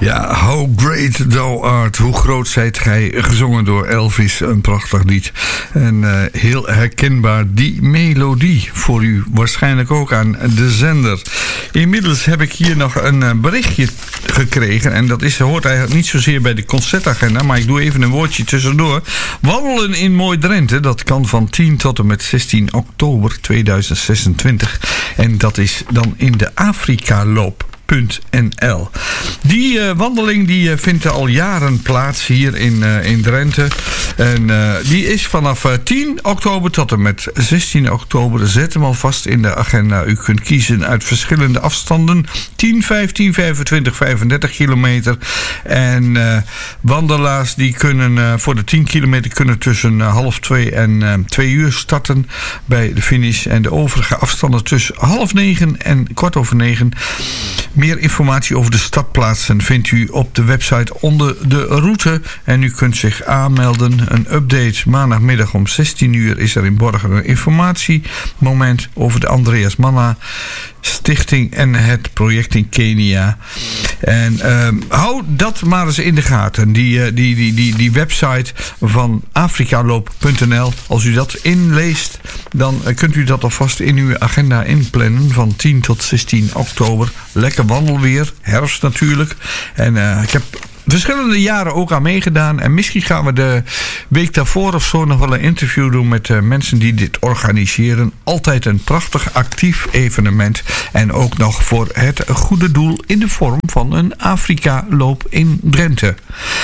Ja, How Great Thou Art, hoe groot zijt gij, gezongen door Elvis, een prachtig lied. En heel herkenbaar die melodie voor u, waarschijnlijk ook aan de zender. Inmiddels heb ik hier nog een berichtje gekregen en dat hoort eigenlijk niet zozeer bij de concertagenda, maar ik doe even een woordje tussendoor. Wandelen in Mooi Drenthe, dat kan van 10 tot en met 16 oktober 2026 en dat is dan in de Afrikaloop. .nl. Die wandeling die vindt al jaren plaats hier in Drenthe. En die is vanaf 10 oktober tot en met 16 oktober. Zet hem alvast in de agenda. U kunt kiezen uit verschillende afstanden. 10, 15, 25, 35 kilometer. En wandelaars die kunnen voor de 10 kilometer kunnen tussen 1:30 en 2 uur starten bij de finish. En de overige afstanden tussen 8:30 en 9:15. Meer informatie over de startplaatsen vindt u op de website onder de route. En u kunt zich aanmelden. Een update maandagmiddag om 16 uur is er in Borger een informatiemoment over de Andreas Manna Stichting en het project in Kenia. En hou dat maar eens in de gaten. Die website van afrikaloop.nl. Als u dat inleest, dan kunt u dat alvast in uw agenda inplannen van 10 tot 16 oktober. Lekker wandelweer, herfst natuurlijk. En ik heb verschillende jaren ook aan meegedaan. En misschien gaan we de week daarvoor of zo nog wel een interview doen met mensen die dit organiseren. Altijd een prachtig actief evenement. En ook nog voor het goede doel in de vorm van een Afrikaloop in Drenthe.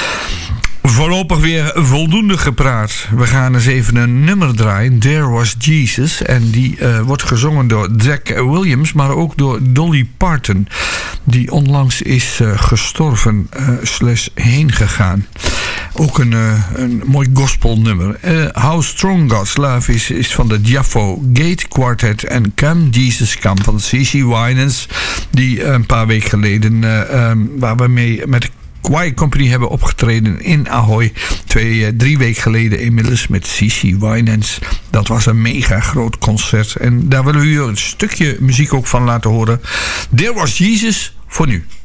Voorlopig weer voldoende gepraat. We gaan eens even een nummer draaien. There Was Jesus. En die wordt gezongen door Zack Williams, maar ook door Dolly Parton. Die onlangs is gestorven / heen gegaan. Ook een mooi gospelnummer. How Strong God's Love is van de Jaffo Gate Quartet. En Come Jesus Come van CeCe Winans. Die een paar weken geleden waar we mee met de Choir Company hebben opgetreden in Ahoy. 3 weken geleden inmiddels met CeCe Winans. Dat was een mega groot concert. En daar willen we u een stukje muziek ook van laten horen. There Was Jesus voor nu.